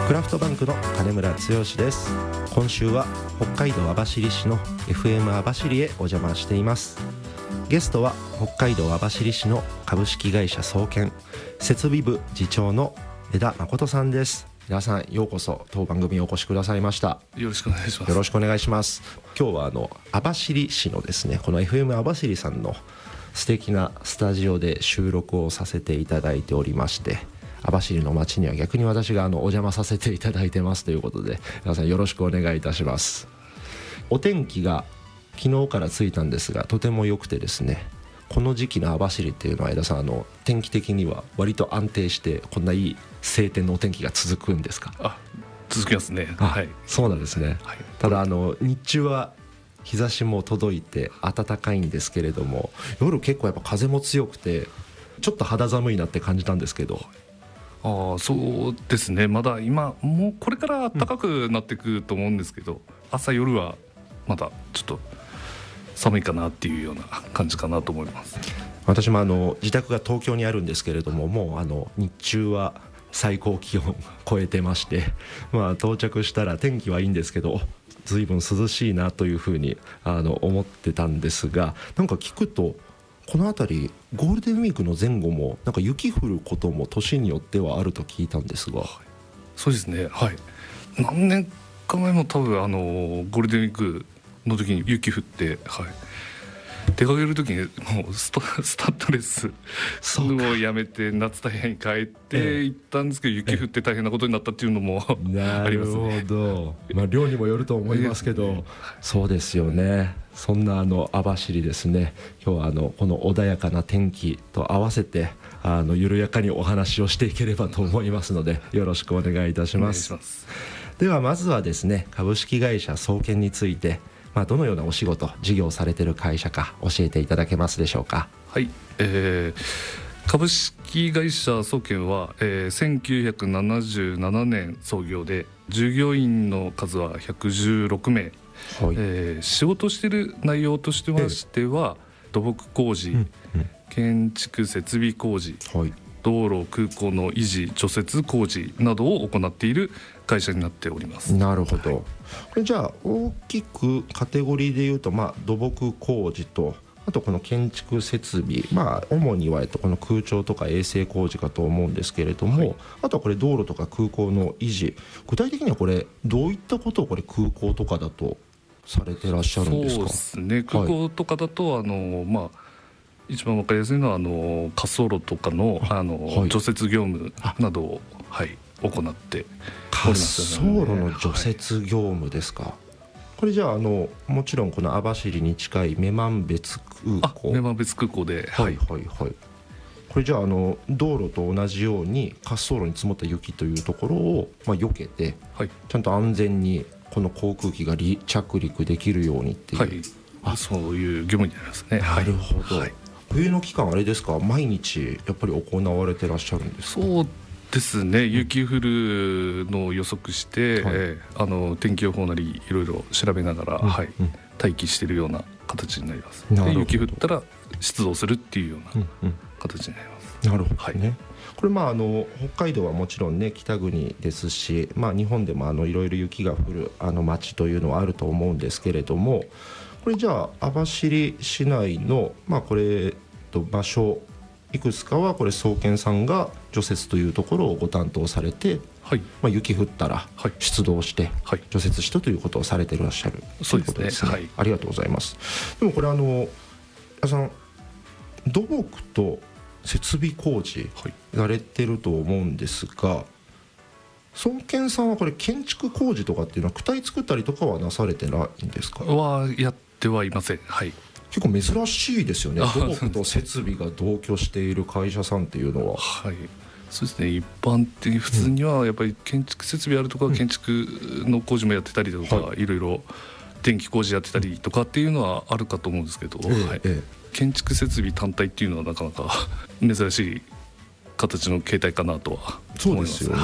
クラフトバンクの金村剛です。今週は北海道網走市の FM 網走へお邪魔しています。ゲストは北海道網走市の株式会社総研設備部次長の枝誠さんです。皆さんようこそ当番組にお越しくださいました。 よろしくお願いします。 よろしくお願いします。今日は網走市のですね、この FM 網走さんの素敵なスタジオで収録をさせていただいておりまして、網走の街には逆に私がお邪魔させていただいてますということで、皆さんよろしくお願いいたします。お天気が昨日からついたんですがとても良くてですね、この時期の網走っていうのは枝さん天気的には割と安定してこんないい晴天のお天気が続くんですか？ 続きますね。 はい、そうなんですね。はい、ただ日中は日差しも届いて暖かいんですけれども、夜結構やっぱ風も強くてちょっと肌寒いなって感じたんですけど。 そうですね。まだ今もうこれから暖かくなっていくと思うんですけど、朝夜はまだちょっと寒いかなっていうような感じかなと思います。 私も自宅が東京にあるんですけれども、もう日中は最高気温超えてまして、到着したら天気はいいんですけど随分涼しいなというふうに思ってたんですが、なんか聞くとこの辺りゴールデンウィークの前後もなんか雪降ることも年によってはあると聞いたんですが。 そうですね。はい。何年か前も多分ゴールデンウィークの時に雪降って、はい、出かける時にもうスタッドレスをやめて夏タイヤに帰って行ったんですけど、雪降って大変なことになったっていうのもありますね。 なるほど、量にもよると思いますけど、そうですよね。そんな網走ですね、今日はこの穏やかな天気と合わせて緩やかにお話をしていければと思いますのでよろしくお願いいたします。ではまずはですね、株式会社総研についてどのようなお仕事事業をされている会社か教えていただけますでしょうか？ はい、株式会社総研は、1977年創業で従業員の数は116名、はい、仕事している内容としてましては、土木工事、建築設備工事、はい、道路空港の維持除雪工事などを行っている会社になっております。 なるほど。これじゃあ大きくカテゴリーでいうと、土木工事とあとこの建築設備、主にはこの空調とか衛生工事かと思うんですけれども、はい、あとはこれ道路とか空港の維持、具体的にはこれどういったことをこれ空港とかだとされてらっしゃるんですか？ そうですね、空港とかだと、一番分かりやすいのは滑走路とかの、除雪業務などを、行っておりますよね。 滑走路の除雪業務ですか？これじゃあもちろんこの網走に近い女満別空港、 女満別空港で、 これじゃあ道路と同じように滑走路に積もった雪というところを避けて、ちゃんと安全にこの航空機が着陸できるようにっていう、 そういう業務になりますね。 なるほど。冬の期間あれですか、毎日やっぱり行われてらっしゃるんですか？ そうですね、雪降るのを予測して、天気予報なりいろいろ調べながら、待機しているような形になります。で雪降ったら出動するっていうような形になります。 なるほどね。これ北海道はもちろんね北国ですし、日本でもいろいろ雪が降る町というのはあると思うんですけれども、これじゃあ網走市内のこれ場所いくつかはこれ総研さんが除雪というところをご担当されて、雪降ったら出動して除雪してということをされていらっしゃるということですね。ありがとうございます。でもこれさん土木と設備工事やれてると思うんですが、総研さんはこれ建築工事とかっていうのは躯体作ったりとかはなされてないんですか？ やってはいません。 結構珍しいですよね。土木と設備が同居している会社さんっていうのは。 そうですね、一般的に普通にはやっぱり建築設備あるとか、建築の工事もやってたりとか、いろいろ電気工事やってたりとかっていうのはあるかと思うんですけど、建築設備単体っていうのはなかなか珍しい形の形態かなとは思います。 そうですよね。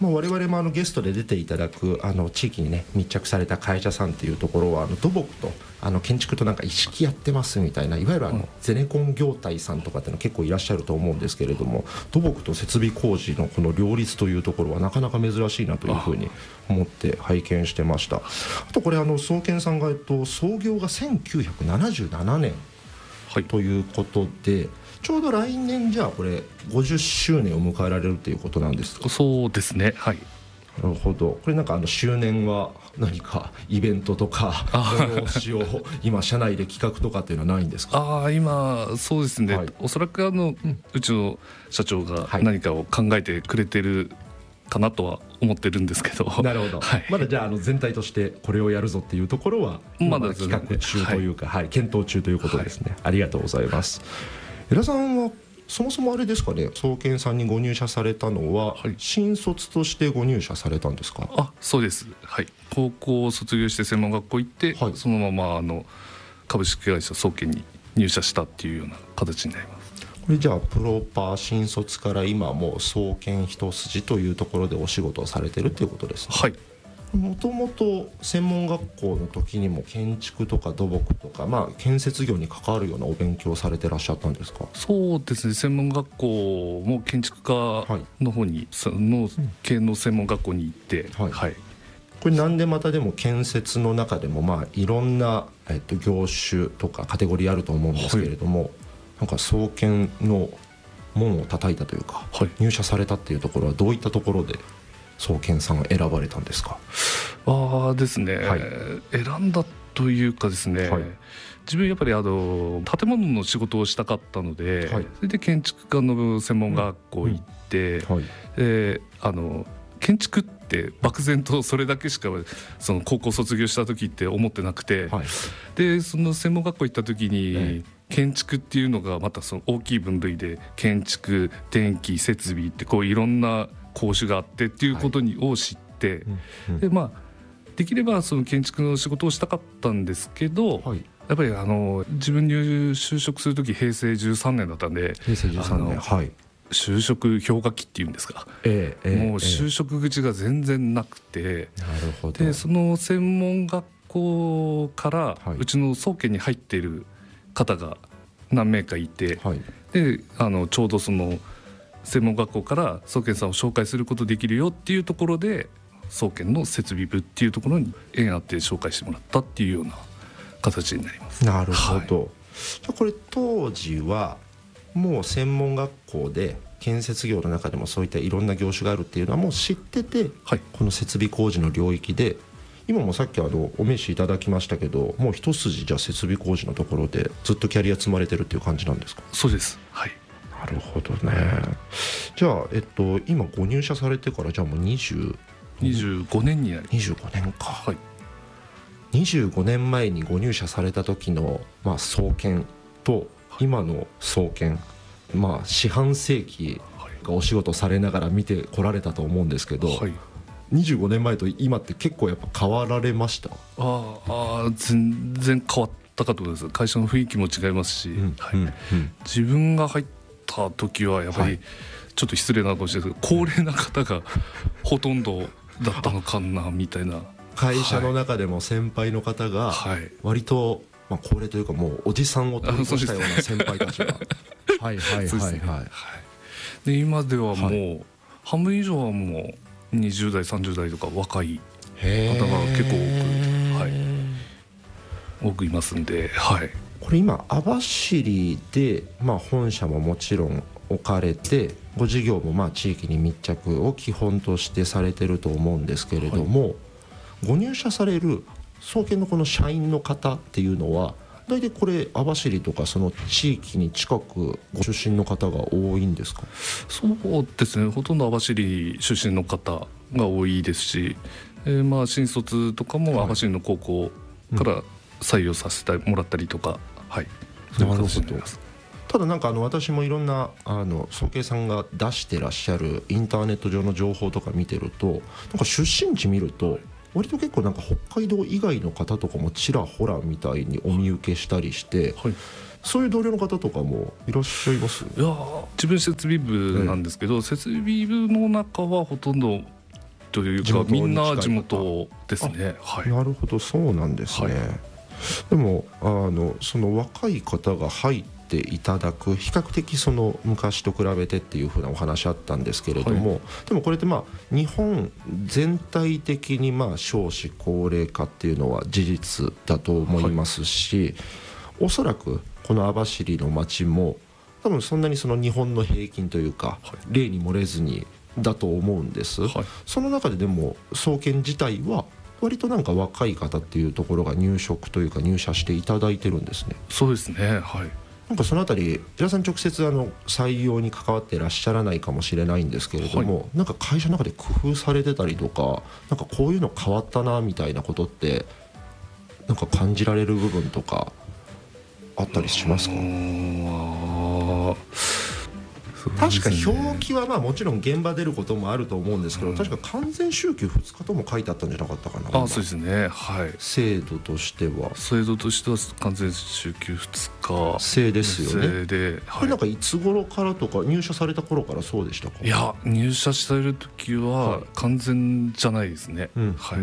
我々もゲストで出ていただく地域にね密着された会社さんっていうところは土木と建築となんか一式やってますみたいな、いわゆるゼネコン業態さんとかっていうの結構いらっしゃると思うんですけれども、土木と設備工事のこの両立というところはなかなか珍しいなというふうに思って拝見してました。あとこれ総研さんが創業が1977年ということで、ちょうど来年じゃあこれ50周年を迎えられるということなんですか？ そうですね、はい。 なるほど。これなんか周年は何かイベントとか催しを今社内で企画とかっていうのはないんですか？ 今そうですね、はい、おそらくうちの社長が何かを考えてくれてるかなとは思ってるんですけど、 なるほど、はい、まだじゃあ全体としてこれをやるぞっていうところはまだ企画中というか、はい、検討中ということですね、はい、ありがとうございます。江田さんはそもそもあれですかね、総研さんにご入社されたのは、はい、新卒としてご入社されたんですか？ そうです、はい、高校を卒業して専門学校行って、はい、そのまま株式会社総研に入社したっていうような形になります。 これじゃあプロパー新卒から今もう総研一筋というところでお仕事をされてるということですね。 はい。 もともと専門学校の時にも建築とか土木とか、建設業に関わるようなお勉強をされてらっしゃったんですか？ そうですね、専門学校も建築科の方に、の系の専門学校に行って、 はいはい、これなんでまたでも建設の中でもいろんな、業種とかカテゴリーあると思うんですけれども、はい、なんか総研の門を叩いたというか、はい、入社されたっていうところはどういったところで総研さんを選ばれたんですか？ ですね、はい、選んだというかですね、はい、自分やっぱり建物の仕事をしたかったので、はい、それで建築家の専門学校行って、建築って漠然とそれだけしかその高校卒業した時って思ってなくて、はい、でその専門学校行った時に、建築っていうのがまたその大きい分類で建築、電気、設備ってこういろんな講習があってっていうことを知って、はい、でできればその建築の仕事をしたかったんですけど、はい、やっぱり自分に就職する時平成13年だったんで、 平成13年、はい、 就職氷河期っていうんですか、もう就職口が全然なくて、 なるほど。 でその専門学校から、はい、うちの総研に入っている方が何名かいて、はい、でちょうどその専門学校から総研さんを紹介することできるよっていうところで、総研の設備部っていうところに縁あって紹介してもらったっていうような形になります。 なるほど、はい、じゃあこれ当時はもう専門学校で建設業の中でもそういったいろんな業種があるっていうのはもう知ってて、はい、この設備工事の領域で今もさっきお名刺いただきましたけど、もう一筋じゃあ設備工事のところでずっとキャリア積まれてるっていう感じなんですか？ そうです、はい。 なるほどね。じゃあ、今ご入社されてからじゃあもう25 年になります。 25年か、 はい、 25年前にご入社された時の、総研と今の総研、四半世紀がお仕事されながら見てこられたと思うんですけど、はい、25年前と今って結構やっぱ変わられました？ 全然変わったかと思います。会社の雰囲気も違いますし、自分が入った時はやっぱりちょっと失礼なかもしれないですけど、高齢な方がほとんどだったのかなみたいな。 会社の中でも先輩の方が割と、高齢というかもうおじさんを通り越したような先輩たちがはいはいはいはい。 で今ではもう半分以上はもう20代30代とか若い方が結構多くいますんで、はい、 これ今網走で、本社ももちろん置かれて、ご事業も地域に密着を基本としてされてると思うんですけれども、はい、ご入社される総研のこの社員の方っていうのは大体これ網走とかその地域に近くご出身の方が多いんですか？ そうですね、ほとんど網走出身の方が多いですし、新卒とかも網走の高校から採用させてもらったりとか、はい、そういう形になります。 ただ私もいろんな総研さんが出してらっしゃるインターネット上の情報とか見てると、出身地見ると割と結構北海道以外の方とかもちらほらみたいにお見受けしたりして、はい、そういう同僚の方とかもいらっしゃいます？ いや、自分設備部なんですけど、設備部の中はほとんどというか地元に近い方みんな地元ですね。はい、 なるほど、そうなんですね、 はいでもその若い方が入っていただく比較的その昔と比べてっていう風なお話あったんですけれども、でもこれって日本全体的に少子高齢化っていうのは事実だと思いますし、おそらくこの網走の町も多分そんなにその日本の平均というか、例に漏れずにだと思うんです、その中ででも総研自体は割となんか若い方っていうところが入職というか入社していただいてるんですね。 そうですね。はい。 なんかそのあたり平さん直接採用に関わっていらっしゃらないかもしれないんですけれども、なんか会社の中で工夫されてたりとか、なんかこういうの変わったなみたいなことってなんか感じられる部分とかあったりしますか？確か表記はもちろん現場出ることもあると思うんですけど、確か完全週休2日とも書いてあったんじゃなかったかな。 そうですね。はい。 制度としては完全週休2日制ですよね。 制で、 これなんかいつ頃からとか入社された頃からそうでしたか？ いや、入社される時は完全じゃないですね。はい。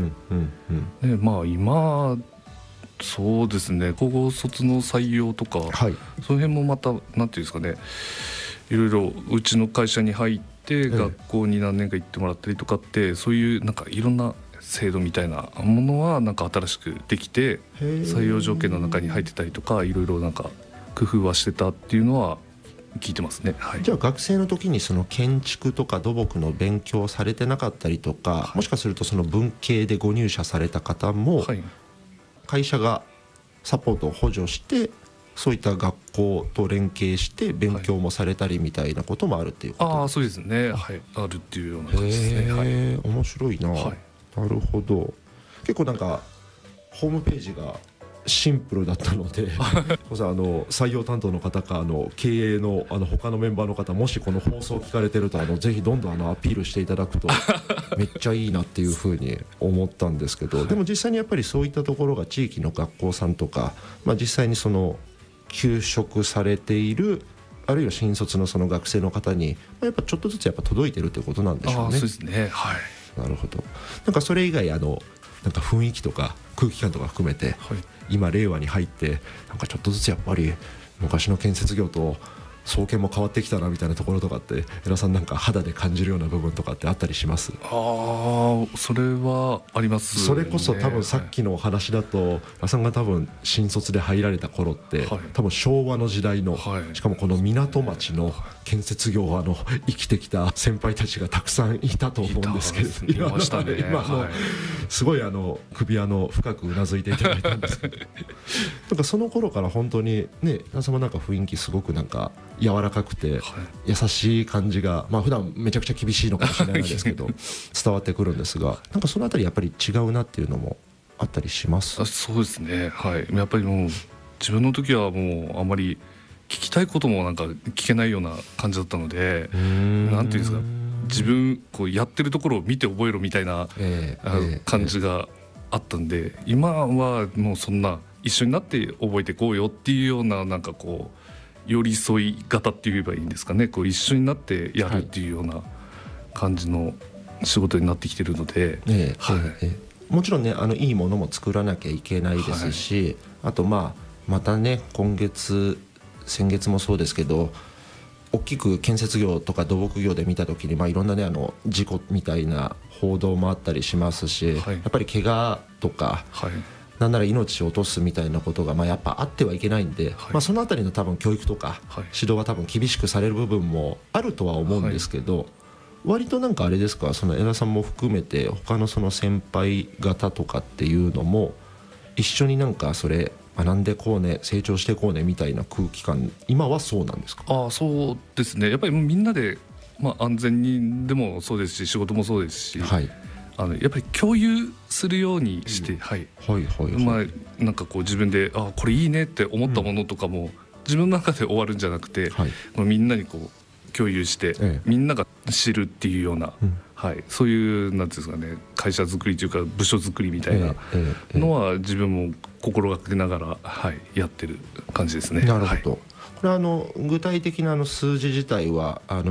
で今そうですね、高校卒の採用とか、その辺もまたなんていうんですかね、いろいろうちの会社に入って学校に何年か行ってもらったりとかって、そういうなんかいろんな制度みたいなものはなんか新しくできて採用条件の中に入ってたりとか、いろいろなんか工夫はしてたっていうのは聞いてますね。はい、 じゃあ学生の時にその建築とか土木の勉強されてなかったりとか、もしかするとその文系でご入社された方も会社がサポートを補助してそういった学校と連携して勉強もされたりみたいなこともあるっていうこと？ そうですね。はい、あるっていうような感じですね。 面白いな。なるほど。結構なんかホームページがシンプルだったので採用担当の方か経営の他のメンバーの方、もしこの放送を聞かれてるとぜひどんどんアピールしていただくとめっちゃいいなっていうふうに思ったんですけど、でも実際にやっぱりそういったところが地域の学校さんとか、実際にその休職されているあるいは新卒のその学生の方にやっぱちょっとずつやっぱ届いてるってことなんでしょうね。 そうですね。はい。 なるほど。なんかそれ以外なんか雰囲気とか空気感とか含めて、今令和に入ってなんかちょっとずつやっぱり昔の建設業と総研も変わってきたなみたいなところとかって江田さんなんか肌で感じるような部分とかってあったりします？ それはありますね。 それこそ多分さっきのお話だと、江田さんが多分新卒で入られた頃って、多分昭和の時代の、しかもこの港町の建設業を生きてきた先輩たちがたくさんいたと思うんですけど、 いましたね。 今すごい首深くうなずいていただいたんですけどなんかその頃から本当にね、江田さんもなんか雰囲気すごくなんか柔らかくて優しい感じが、普段めちゃくちゃ厳しいのかもしれないですけど伝わってくるんですが、なんかそのあたりやっぱり違うなっていうのもあったりします？ そうですね。はい。やっぱりもう自分の時はもうあまり聞きたいこともなんか聞けないような感じだったので、なんていうんですか、自分やってるところを見て覚えろみたいな感じがあったんで、今はもうそんな一緒になって覚えていこうよっていうようななんか寄り添い型って言えばいいんですかね、一緒になってやるっていうような感じの仕事になってきてるので、 もちろんねいいものも作らなきゃいけないですし、あとまたね先月もそうですけど、大きく建設業とか土木業で見た時にいろんなね事故みたいな報道もあったりしますし、やっぱり怪我とか、なんなら命を落とすみたいなことがやっぱあってはいけないんで、そのあたりの多分教育とか指導は多分厳しくされる部分もあるとは思うんですけど、割となんかあれですか、その江田さんも含めて他のその先輩方とかっていうのも一緒になんかそれ学んでこうね、成長してこうねみたいな空気感、今はそうなんですか？ そうですね。やっぱりみんなで、安全にでもそうですし、仕事もそうですし、やっぱり共有するようにして、なんか自分でこれいいねって思ったものとかも、自分の中で終わるんじゃなくて、みんなに共有して、みんなが知るっていうような、そういうなんていうんですかね、会社作りというか部署作りみたいなのは自分も心がけながら、やってる感じですね。 なるほど。これは具体的な数字自体は